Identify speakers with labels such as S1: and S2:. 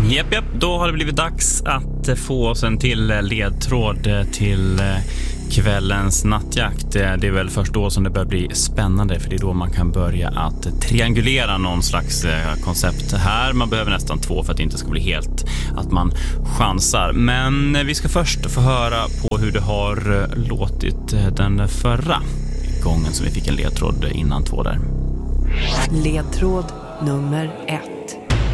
S1: Japp, då har det blivit dags att få oss en till ledtråd till kvällens nattjakt. Det är väl först då som det börjar bli spännande, för det är då man kan börja att triangulera någon slags koncept här. Man behöver nästan 2 för att det inte ska bli helt att man chansar. Men vi ska först få höra på hur det har låtit den förra gången som vi fick en ledtråd innan 2 där.
S2: Ledtråd nummer 1.